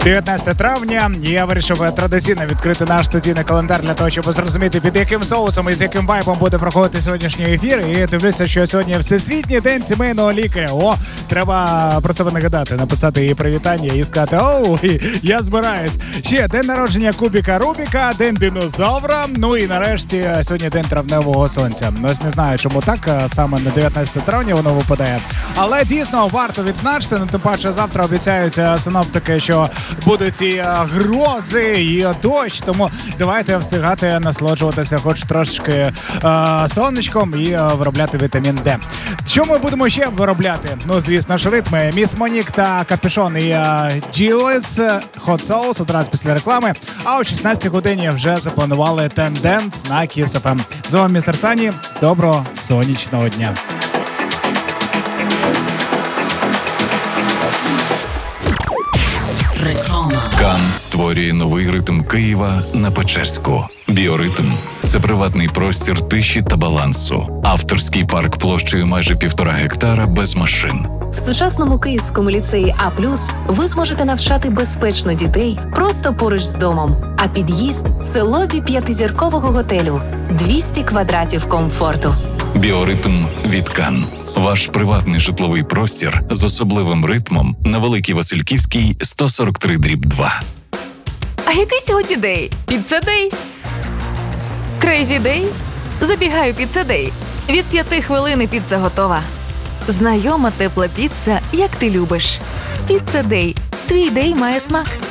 19 травня. Я вирішив традиційно відкрити наш студійний календар для того, щоб зрозуміти, під яким соусом і з яким вайбом буде проходити сьогоднішній ефір. І дивлюся, що сьогодні Всесвітній день сімейного лікаря. Треба про себе нагадати, написати їй привітання і сказати: оу, я збираюсь. Ще день народження Кубіка Рубіка, день динозавра. Ну і нарешті сьогодні день травневого сонця. Ось не знаю, чому так, саме на 19 травня воно випадає. Але дійсно варто відзначити, тим паче завтра обіцяють синоптики, що будуть і грози, і дощ, тому давайте встигати насолоджуватися хоч трошечки сонечком і виробляти вітамін Д. Що ми будемо ще виробляти? Ну, звісно ж, ритми. Міс Монік та Капюшон і Джилес, Hot Sauce одразу після реклами. А о 16 годині вже запланували тенденс на Kiss FM. З вами містер Сані. Доброго сонячного дня. Кан створює новий ритм Києва на Печерську. Біоритм – це приватний простір тиші та балансу. Авторський парк площею майже 1,5 гектара без машин. В сучасному Київському ліцеї А+, ви зможете навчати безпечно дітей просто поруч з домом. А під'їзд – це лобі 5-зіркового готелю. 200 квадратів комфорту. Біоритм від Кан. Ваш приватний житловий простір з особливим ритмом на Великій Васильківській, 143/2. А який сьогодні день? Піцца-дей? Крейзі-дей? Забігаю піцца-дей. Від 5 хвилин і піца готова. Знайома тепла піца, як ти любиш. Піцца-дей. Твій дей має смак.